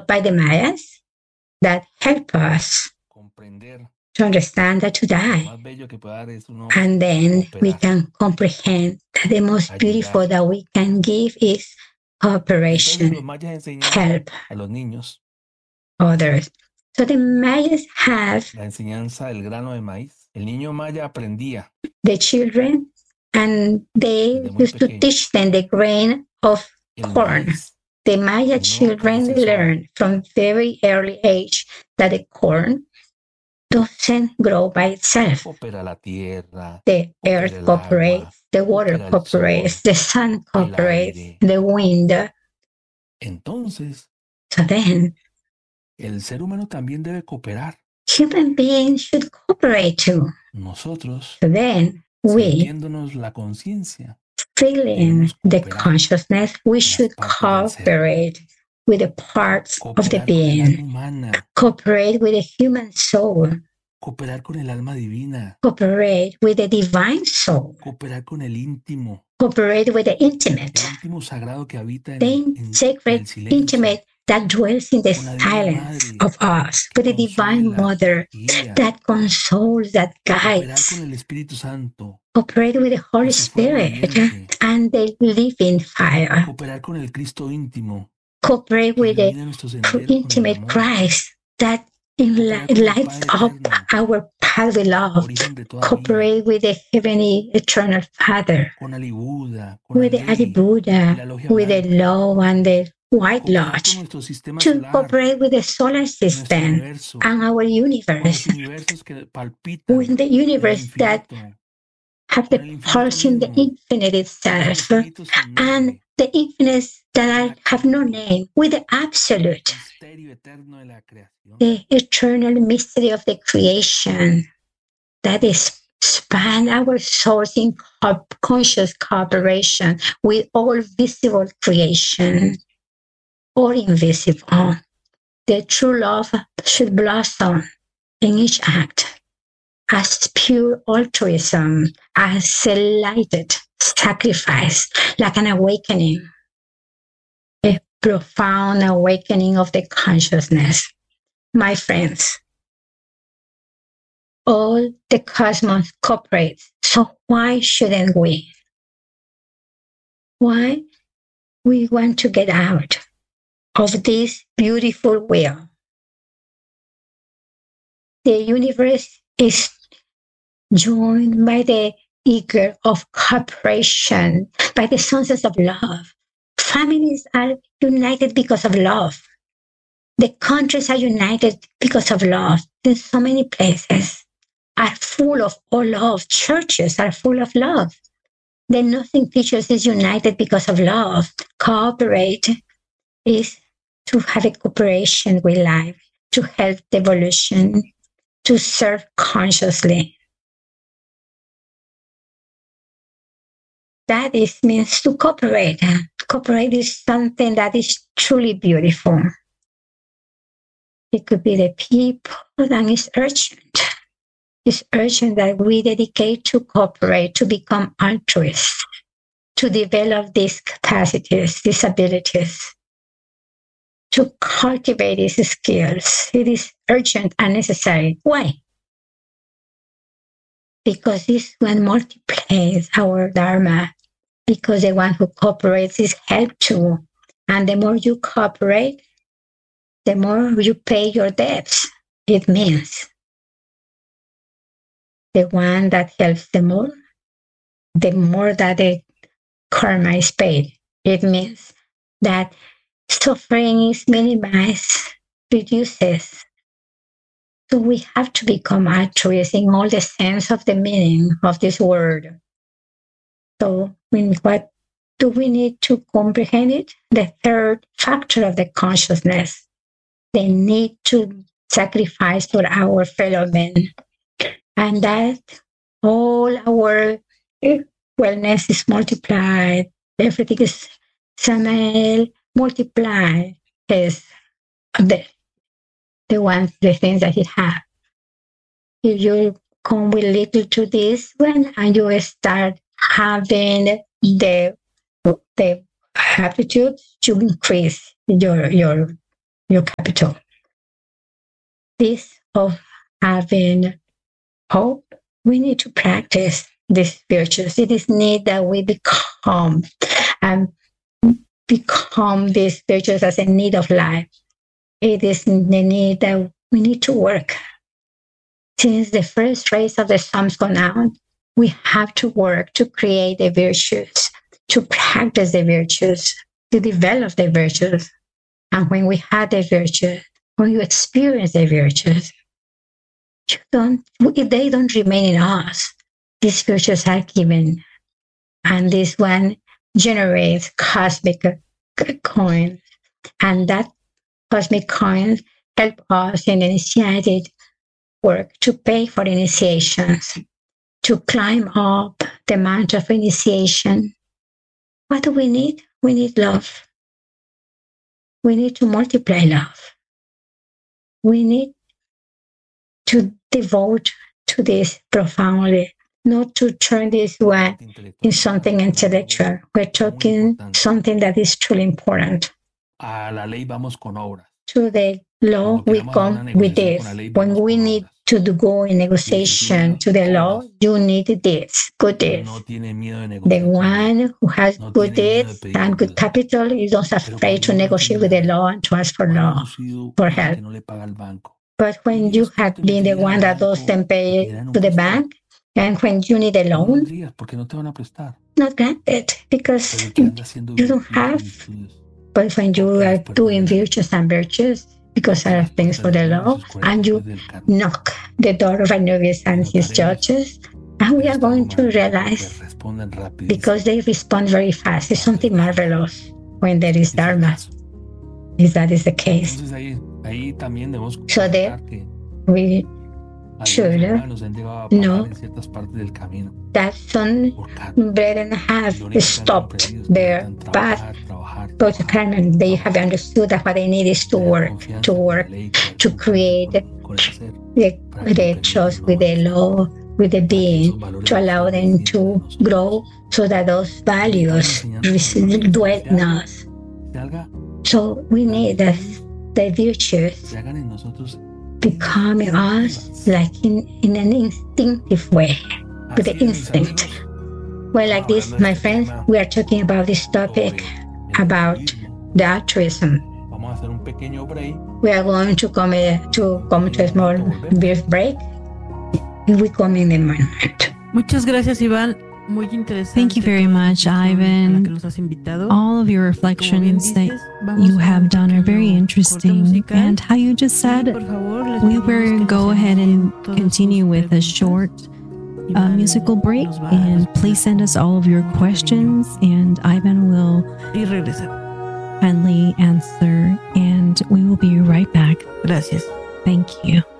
taught by the Mayas that help us to understand that to die. And then we can comprehend that the most beautiful that we can give is cooperation, help others. So the Mayas have the children, and they used to teach them the grain of corn. The Maya children learn from very early age that the corn doesn't grow by itself. The earth cooperates, the water cooperates, the sun cooperates, the wind. So then, el ser humano también debe cooperar. Human beings should cooperate too. Nosotros, So then, we, sintiéndonos la conciencia, feeling the consciousness, we should cooperate with the parts of the being, cooperate with the human soul, cooperar con el alma divina, cooperate with the divine soul, cooperar con el íntimo, cooperate with the intimate, el íntimo sagrado que habita the sacred, intimate that dwells in the silence of us, with the divine mother that consoles, that guides, con el Espíritu Santo, cooperate with the Holy Spirit and the living fire, cooperar con el Cristo íntimo, cooperate with the intimate Christ that lights up our path with love, cooperate with the heavenly eternal Father, with the Adi Buddha, with the law and the White Lodge, to cooperate with the solar system and our universe, with the universe that have the pulse in the infinite itself, and the infinites that have no name, with the absolute, the eternal mystery of the creation that is span our souls in conscious cooperation with all visible creation or invisible. The true love should blossom in each act as pure altruism, as a lighted sacrifice, like an awakening, a profound awakening of the consciousness. My friends, all the cosmos cooperates, so why shouldn't we? Why we want to get out of this beautiful wheel? The universe is joined by the eager of cooperation, by the senses of love. Families are united because of love. The countries are united because of love. In so many places are full of all love. Churches are full of love. The Nothing Teachers is united because of love. Cooperate is to have a cooperation with life, to help the evolution, to serve consciously. That means to cooperate. Cooperate is something that is truly beautiful. It could be the people, and it's urgent. It's urgent that we dedicate to cooperate, to become altruists, to develop these capacities, these abilities, to cultivate these skills. It is urgent and necessary. Why? Because this one multiplies our Dharma, because the one who cooperates is helped too. And the more you cooperate, the more you pay your debts. It means the one that helps the more that the karma is paid. It means that suffering is minimized, reduces. So we have to become altruists in all the sense of the meaning of this word. So what do we need to comprehend it? The third factor of the consciousness, the need to sacrifice for our fellow men. And that all our wellness is multiplied. Everything is Samael multiplied is the things that he has. If you come with little to this one and you start having the aptitude to increase your your capital. This of having hope, we need to practice these virtues. It is need that we become these virtues as a need of life. It is the need that we need to work. Since the first rays of the sun's gone out, we have to work to create the virtues, to practice the virtues, to develop the virtues. And when we have the virtues, when you experience the virtues, they don't remain in us. These virtues are given, and this one generates cosmic coins, and that cosmic coins help us in initiated work to pay for initiations, to climb up the mount of initiation. What do we need? We need love. We need to multiply love. We need to devote to this profoundly, not to turn this one in something intellectual. We're talking something that is truly important. A la ley vamos con obras. To the law, we come with this. When we need to go in negotiation to the law, you need this, good deeds. The one who has good deeds and good capital is not afraid to negotiate with the law and to ask for law, for help. But when you have been the one that doesn't pay to the bank, and when you need a loan, not granted because you don't have. But when you are doing virtues and virtues, because there are things for the law, and you knock the door of Anubis and his judges, and we are going to realize, because they respond very fast, it's something marvelous when there is Dharma, if that is the case. So there, we should know that some brethren have stopped their path towards Karman. They have understood that what they need is to work, to create the trust with the law, with the being, to allow them to grow so that those values dwell in us. So we need the virtues becoming us like in an instinctive way, with the instinct. Well, like this, my friends, we are talking about this topic about the altruism. We are going to come to a small brief break. We come in the moment. Muchas gracias, Iván. Muy interesante. Thank you very much, Ivan. All of your reflections that you have done are very interesting. And how you just said, we will go ahead and continue with a short musical break. And please send us all of your questions, and Ivan will kindly answer. And we will be right back. Gracias. Thank you.